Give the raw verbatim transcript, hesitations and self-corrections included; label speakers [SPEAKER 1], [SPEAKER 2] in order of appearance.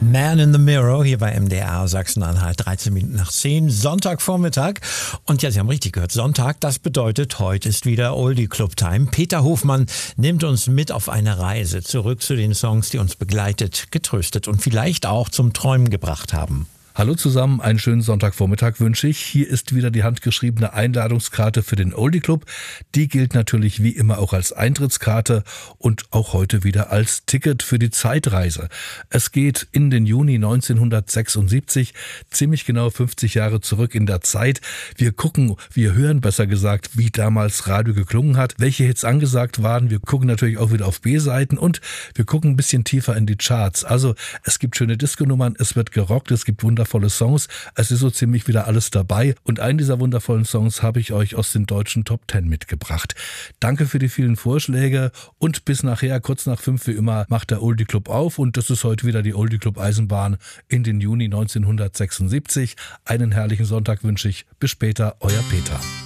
[SPEAKER 1] Man in the Mirror hier bei M D R Sachsen-Anhalt, dreizehn Minuten nach zehn, Sonntagvormittag. Und ja, Sie haben richtig gehört, Sonntag, das bedeutet, heute ist wieder Oldie Club Time. Peter Hofmann nimmt uns mit auf eine Reise zurück zu den Songs, die uns begleitet, getröstet und vielleicht auch zum Träumen gebracht haben.
[SPEAKER 2] Hallo zusammen, einen schönen Sonntagvormittag wünsche ich. Hier ist wieder die handgeschriebene Einladungskarte für den Oldie Club. Die gilt natürlich wie immer auch als Eintrittskarte und auch heute wieder als Ticket für die Zeitreise. Es geht in den Juni neunzehnhundertsechsundsiebzig, ziemlich genau fünfzig Jahre zurück in der Zeit. Wir gucken, wir hören besser gesagt, wie damals Radio geklungen hat, welche Hits angesagt waren. Wir gucken natürlich auch wieder auf B-Seiten und wir gucken ein bisschen tiefer in die Charts. Also es gibt schöne Disco-Nummern, es wird gerockt, es gibt wundervolle wundervolle Songs. Es ist so ziemlich wieder alles dabei. Und einen dieser wundervollen Songs habe ich euch aus den deutschen Top Ten mitgebracht. Danke für die vielen Vorschläge und bis nachher, kurz nach fünf wie immer, macht der Oldie Club auf. Und das ist heute wieder die Oldie Club Eisenbahn in den Juni neunzehnhundertsechsundsiebzig. Einen herrlichen Sonntag wünsche ich. Bis später, euer Peter.